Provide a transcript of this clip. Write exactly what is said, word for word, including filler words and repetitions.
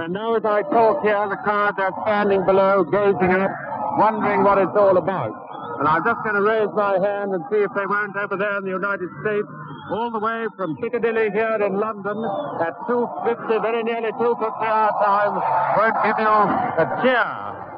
And now as I talk here, the crowd are standing below, gazing up, wondering what it's all about. And I'm just going to raise my hand and see if they weren't over there in the United States, all the way from Piccadilly here in London at two fifty, very nearly two fifty our time, won't give you a cheer.